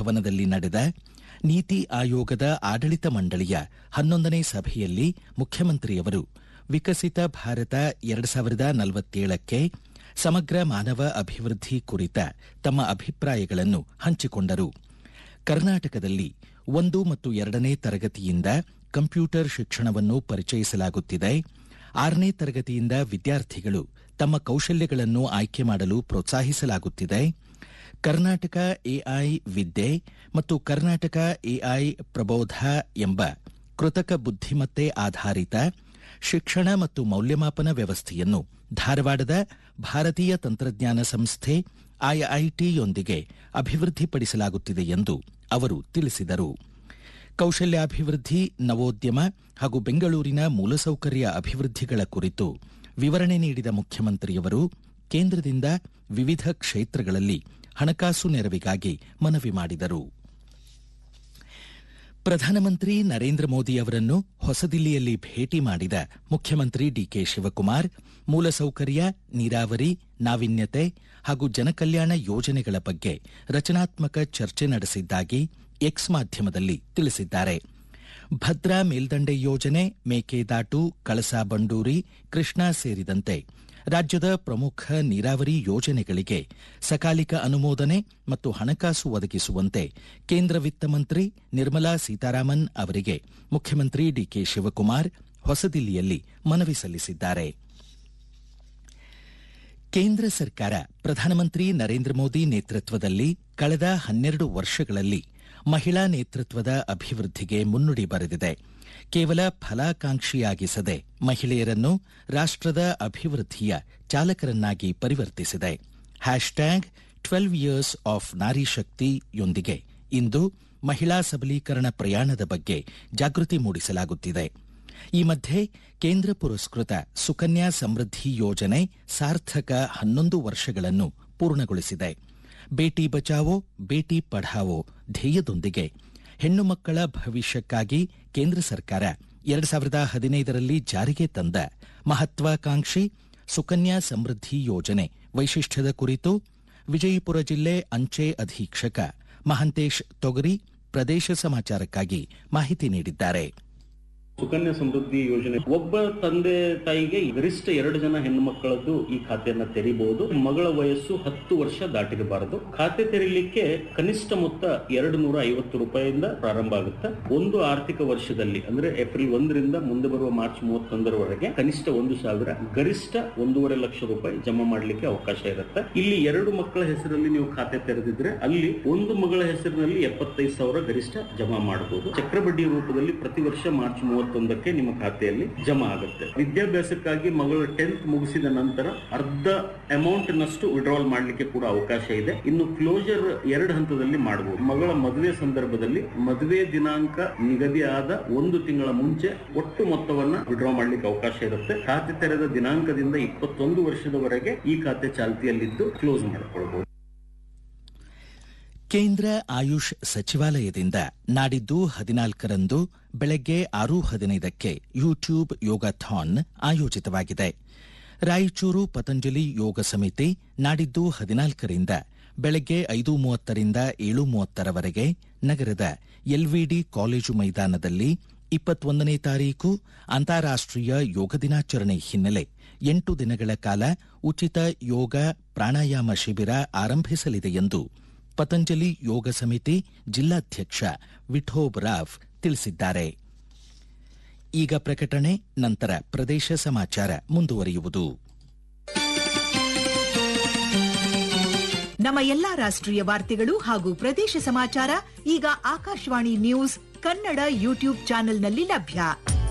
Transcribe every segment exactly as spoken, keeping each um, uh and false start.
ಭವನದಲ್ಲಿ ನಡೆದ ನೀತಿ ಆಯೋಗದ ಆಡಳಿತ ಮಂಡಳಿಯ ಹನ್ನೊಂದನೇ ಸಭೆಯಲ್ಲಿ ಮುಖ್ಯಮಂತ್ರಿಯವರು ವಿಕಸಿತ ಭಾರತ ಎರಡು ಸಾವಿರದ ನಲವತ್ತೇಳಕ್ಕೆ ಸಮಗ್ರ ಮಾನವ ಅಭಿವೃದ್ಧಿ ಕುರಿತ ತಮ್ಮ ಅಭಿಪ್ರಾಯಗಳನ್ನು ಹಂಚಿಕೊಂಡರು. ಕರ್ನಾಟಕದಲ್ಲಿ ಒಂದು ಮತ್ತು ಎರಡನೇ ತರಗತಿಯಿಂದ ಕಂಪ್ಯೂಟರ್ ಶಿಕ್ಷಣವನ್ನು ಪರಿಚಯಿಸಲಾಗುತ್ತಿದೆ. ಆರನೇ ತರಗತಿಯಿಂದ ವಿದ್ಯಾರ್ಥಿಗಳು ತಮ್ಮ ಕೌಶಲ್ಯಗಳನ್ನು ಆಯ್ಕೆ ಮಾಡಲು ಪ್ರೋತ್ಸಾಹಿಸಲಾಗುತ್ತಿದೆ. ಕರ್ನಾಟಕ ಎಐ ವಿದ್ಯೆ ಮತ್ತು ಕರ್ನಾಟಕ ಎಐ ಪ್ರಬೋಧ ಎಂಬ ಕೃತಕ ಬುದ್ಧಿಮತ್ತೆ ಆಧಾರಿತ ಶಿಕ್ಷಣ ಮತ್ತು ಮೌಲ್ಯಮಾಪನ ವ್ಯವಸ್ಥೆಯನ್ನು ಧಾರವಾಡದ ಭಾರತೀಯ ತಂತ್ರಜ್ಞಾನ ಸಂಸ್ಥೆ ಐಐಟಿಯೊಂದಿಗೆ ಅಭಿವೃದ್ಧಿಪಡಿಸಲಾಗುತ್ತಿದೆ ಎಂದು ಅವರು ತಿಳಿಸಿದರು. ಕೌಶಲ್ಯಾಭಿವೃದ್ಧಿ, ನವೋದ್ಯಮ ಹಾಗೂ ಬೆಂಗಳೂರಿನ ಮೂಲಸೌಕರ್ಯ ಅಭಿವೃದ್ಧಿಗಳ ಕುರಿತು ವಿವರಣೆ ನೀಡಿದ ಮುಖ್ಯಮಂತ್ರಿಯವರು ಕೇಂದ್ರದಿಂದ ವಿವಿಧ ಕ್ಷೇತ್ರಗಳಲ್ಲಿ ಹಣಕಾಸು ನೆರವಿಗಾಗಿ ಮನವಿ ಮಾಡಿದರು. ಪ್ರಧಾನಮಂತ್ರಿ ನರೇಂದ್ರ ಮೋದಿ ಅವರನ್ನು ಹೊಸದಿಲ್ಲಿಯಲ್ಲಿ ಭೇಟಿ ಮಾಡಿದ ಮುಖ್ಯಮಂತ್ರಿ ಡಿಕೆ ಶಿವಕುಮಾರ್ ಮೂಲಸೌಕರ್ಯ, ನೀರಾವರಿ, ನಾವೀನ್ಯತೆ ಹಾಗೂ ಜನಕಲ್ಯಾಣ ಯೋಜನೆಗಳ ಬಗ್ಗೆ ರಚನಾತ್ಮಕ ಚರ್ಚೆ ನಡೆಸಿದ್ದಾಗಿ ಎಕ್ಸ್ ಮಾಧ್ಯಮದಲ್ಲಿ ತಿಳಿಸಿದ್ದಾರೆ. ಭದ್ರಾ ಮೇಲ್ದಂಡೆ ಯೋಜನೆ, ಮೇಕೆದಾಟು, ಕಳಸಾ ಬಂಡೂರಿ, ಕೃಷ್ಣಾ ಸೇರಿದಂತೆ ರಾಜ್ಯದ ಪ್ರಮುಖ ನೀರಾವರಿ ಯೋಜನೆಗಳಿಗೆ ಸಕಾಲಿಕ ಅನುಮೋದನೆ ಮತ್ತು ಹಣಕಾಸು ಒದಗಿಸುವಂತೆ ಕೇಂದ್ರ ವಿತ್ತ ಮಂತ್ರಿ ನಿರ್ಮಲಾ ಸೀತಾರಾಮನ್ ಅವರಿಗೆ ಮುಖ್ಯಮಂತ್ರಿ ಡಿಕೆ ಶಿವಕುಮಾರ್ ಹೊಸದಿಲ್ಲಿಯಲ್ಲಿ ಮನವಿ ಸಲ್ಲಿಸಿದ್ದಾರೆ. ಕೇಂದ್ರ ಸರ್ಕಾರ ಪ್ರಧಾನಮಂತ್ರಿ ನರೇಂದ್ರ ಮೋದಿ ನೇತೃತ್ವದಲ್ಲಿ ಕಳೆದ ಹನ್ನೆರಡು ವರ್ಷಗಳಲ್ಲಿ ಮಹಿಳಾ ನೇತೃತ್ವದ ಅಭಿವೃದ್ಧಿಗೆ ಮುನ್ನುಡಿ ಬರೆದಿದೆ. ಕೇವಲ ಫಲಾಕಾಂಕ್ಷಿಯಾಗಿಸದೆ ಮಹಿಳೆಯರನ್ನು ರಾಷ್ಟ್ರದ ಅಭಿವೃದ್ಧಿಯ ಚಾಲಕರನ್ನಾಗಿ ಪರಿವರ್ತಿಸಿದೆ. ಹ್ಯಾಶ್ಟ್ಯಾಗ್ ಟ್ವೆಲ್ವ್ ಇಯರ್ಸ್ ಆಫ್ ನಾರಿ ಶಕ್ತಿಯೊಂದಿಗೆ ಇಂದು ಮಹಿಳಾ ಸಬಲೀಕರಣ ಪ್ರಯಾಣದ ಬಗ್ಗೆ ಜಾಗೃತಿ ಮೂಡಿಸಲಾಗುತ್ತಿದೆ. ಈ ಮಧ್ಯೆ ಕೇಂದ್ರ ಪುರಸ್ಕೃತ ಸುಕನ್ಯಾ ಸಮೃದ್ಧಿ ಯೋಜನೆ ಸಾರ್ಥಕ ಹನ್ನೊಂದು ವರ್ಷಗಳನ್ನು ಪೂರ್ಣಗೊಳಿಸಿದೆ. ಬೇಟಿ ಬಚಾವೋ ಬೇಟಿ ಪಢಾವೋ ಧ್ಯೇಯದೊಂದಿಗೆ ಹೆಣ್ಣು ಮಕ್ಕಳ ಭವಿಷ್ಯಕ್ಕಾಗಿ ಕೇಂದ್ರ ಸರ್ಕಾರ ಎರಡು ಸಾವಿರದ ಹದಿನೈದರಲ್ಲಿ ಜಾರಿಗೆ ತಂದ ಮಹತ್ವಾಕಾಂಕ್ಷಿ ಸುಕನ್ಯಾ ಸಮೃದ್ಧಿ ಯೋಜನೆ ವೈಶಿಷ್ಟ್ಯದ ಕುರಿತು ವಿಜಯಪುರ ಜಿಲ್ಲೆ ಅಂಚೆ ಅಧೀಕ್ಷಕ ಮಹಂತೇಶ್ ತೊಗರಿ ಪ್ರದೇಶ ಸಮಾಚಾರಕ್ಕಾಗಿ ಮಾಹಿತಿ ನೀಡಿದ್ದಾರೆ. ಸುಕನ್ಯಾ ಸಮೃದ್ಧಿ ಯೋಜನೆ ಒಬ್ಬ ತಂದೆ ತಾಯಿಗೆ ಗರಿಷ್ಠ ಎರಡು ಜನ ಹೆಣ್ಣು ಮಕ್ಕಳದ್ದು ಈ ಖಾತೆಯನ್ನ ತೆರೀಬಹುದು. ಮಗಳ ವಯಸ್ಸು ಹತ್ತು ವರ್ಷ ದಾಟಿರಬಾರದು. ಖಾತೆ ತೆರೀಲಿಕ್ಕೆ ಕನಿಷ್ಠ ಮೊತ್ತ ಎರಡು ನೂರ ಐವತ್ತು ರೂಪಾಯಿಯಿಂದ ಪ್ರಾರಂಭ ಆಗುತ್ತೆ. ಒಂದು ಆರ್ಥಿಕ ವರ್ಷದಲ್ಲಿ ಅಂದ್ರೆ ಏಪ್ರಿಲ್ ಒಂದರಿಂದ ಮುಂದೆ ಬರುವ ಮಾರ್ಚ್ ಮೂವತ್ತೊಂದರವರೆಗೆ ಕನಿಷ್ಠ ಒಂದು ಸಾವಿರ, ಗರಿಷ್ಠ ಒಂದೂವರೆ ಲಕ್ಷ ರೂಪಾಯಿ ಜಮಾ ಮಾಡಲಿಕ್ಕೆ ಅವಕಾಶ ಇರುತ್ತೆ. ಇಲ್ಲಿ ಎರಡು ಮಕ್ಕಳ ಹೆಸರಲ್ಲಿ ನೀವು ಖಾತೆ ತೆರೆದಿದ್ರೆ ಅಲ್ಲಿ ಒಂದು ಮಗಳ ಹೆಸರಿನಲ್ಲಿ ಎಪ್ಪತ್ತೈದು ಸಾವಿರ ಗರಿಷ್ಠ ಜಮಾ ಮಾಡಬಹುದು. ಚಕ್ರಬಡ್ಡಿ ರೂಪದಲ್ಲಿ ಪ್ರತಿ ವರ್ಷ ಮಾರ್ಚ್ ಮೂವತ್ತೊಂದಕ್ಕೆ ನಿಮ್ಮ ಖಾತೆಯಲ್ಲಿ ಜಮಾ ಆಗುತ್ತೆ. ವಿದ್ಯಾಭ್ಯಾಸಕ್ಕಾಗಿ ಮಗಳು ಟೆಂತ್ ಮುಗಿಸಿದ ನಂತರ ಅರ್ಧ ಅಮೌಂಟ್ ನಷ್ಟು ವಿಡ್ರಾಲ್ ಮಾಡಲಿಕ್ಕೆ ಕೂಡ ಅವಕಾಶ ಇದೆ. ಇನ್ನು ಕ್ಲೋಜರ್ ಎರಡು ಹಂತದಲ್ಲಿ ಮಾಡಬಹುದು. ಮಗಳ ಮದುವೆ ಸಂದರ್ಭದಲ್ಲಿ ಮದುವೆ ದಿನಾಂಕ ನಿಗದಿ ಆದ ಒಂದು ತಿಂಗಳ ಮುಂಚೆ ಒಟ್ಟು ಮೊತ್ತವನ್ನ ವಿಡ್ರಾ ಮಾಡಲಿಕ್ಕೆ ಅವಕಾಶ ಇರುತ್ತೆ. ಖಾತೆ ತೆರೆದ ದಿನಾಂಕದಿಂದ ಇಪ್ಪತ್ತೊಂದು ವರ್ಷದವರೆಗೆ ಈ ಖಾತೆ ಚಾಲ್ತಿಯಲ್ಲಿದ್ದು ಕ್ಲೋಸ್ ಮಾಡಿಕೊಳ್ಳಬಹುದು. ಕೇಂದ್ರ ಆಯುಷ್ ಸಚಿವಾಲಯದಿಂದ ನಾಡಿದ್ದು ಹದಿನಾಲ್ಕರಂದು ಬೆಳಗ್ಗೆ ಆರು ಹದಿನೈದಕ್ಕೆ ಯೂಟ್ಯೂಬ್ ಯೋಗಾಥಾನ್ ಆಯೋಜಿತವಾಗಿದೆ. ರಾಯಚೂರು ಪತಂಜಲಿ ಯೋಗ ಸಮಿತಿ ನಾಡಿದ್ದು ಹದಿನಾಲ್ಕರಿಂದ ಬೆಳಗ್ಗೆ ಐದು ಮೂವತ್ತರಿಂದ ಏಳು ಮೂವತ್ತರವರೆಗೆ ನಗರದ ಎಲ್ವಿಡಿ ಕಾಲೇಜು ಮೈದಾನದಲ್ಲಿ ಇಪ್ಪತ್ತೊಂದನೇ ತಾರೀಕು ಅಂತಾರಾಷ್ಟೀಯ ಯೋಗ ದಿನಾಚರಣೆ ಹಿನ್ನೆಲೆ ಎಂಟು ದಿನಗಳ ಕಾಲ ಉಚಿತ ಯೋಗ ಪ್ರಾಣಾಯಾಮ ಶಿಬಿರ ಆರಂಭಿಸಲಿದೆ ಎಂದು ಪತಂಜಲಿ ಯೋಗ ಸಮಿತಿ ಜಿಲ್ಲಾಧ್ಯಕ್ಷ ವಿಠೋಬ್ ರಾವ್ ತಿಳಿಸಿದ್ದಾರೆ. ಈಗ ಪ್ರಕಟಣೆ, ನಂತರ ಪ್ರದೇಶ ಸಮಾಚಾರ ಮುಂದುವರಿಯುವುದು. ನಮ್ಮ ಎಲ್ಲಾ ರಾಷ್ಟ್ರೀಯ ವಾರ್ತೆಗಳು ಹಾಗೂ ಪ್ರದೇಶ ಸಮಾಚಾರ ಈಗ ಆಕಾಶವಾಣಿ ನ್ಯೂಸ್ ಕನ್ನಡ ಯೂಟ್ಯೂಬ್ ಚಾನೆಲ್ನಲ್ಲಿ ಲಭ್ಯ.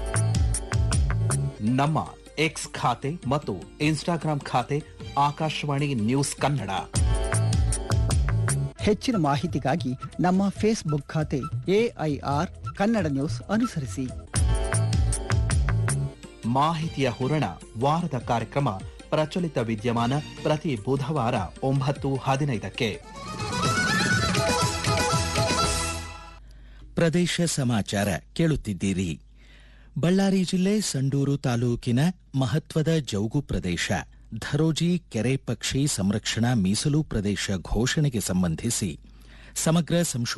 ನಮ್ಮ ಎಕ್ಸ್ ಖಾತೆ ಮತ್ತು ಇನ್ಸ್ಟಾಗ್ರಾಂ ಖಾತೆ ಆಕಾಶವಾಣಿ ನ್ಯೂಸ್ ಕನ್ನಡ. ಹೆಚ್ಚಿನ ಮಾಹಿತಿಗಾಗಿ ನಮ್ಮ ಫೇಸ್ಬುಕ್ ಖಾತೆ ಎಐಆರ್ ಕನ್ನಡ ನ್ಯೂಸ್ ಅನುಸರಿಸಿ. ಮಾಹಿತಿಯ ಹೂರಣ ವಾರದ ಕಾರ್ಯಕ್ರಮ ಪ್ರಚಲಿತ ವಿದ್ಯಮಾನ ಪ್ರತಿ ಬುಧವಾರ ಒಂಬತ್ತು ಹದಿನೈದಕ್ಕೆ. ಪ್ರದೇಶ ಸಮಾಚಾರ ಕೇಳುತ್ತಿದ್ದೀರಿ. ಬಳ್ಳಾರಿ ಜಿಲ್ಲೆ ಸಂಡೂರು ತಾಲೂಕಿನ ಮಹತ್ವದ ಜೌಗು ಪ್ರದೇಶ ಧರೋಜಿ ಕೆರೆ ಪಕ್ಷಿ ಸಂರಕ್ಷಣಾ ಮೀಸಲು ಪ್ರದೇಶ ಘೋಷಣೆಗೆ ಸಂಬಂಧಿಸಿ ಸಮಗ್ರ ಸಂಶೋಧನೆ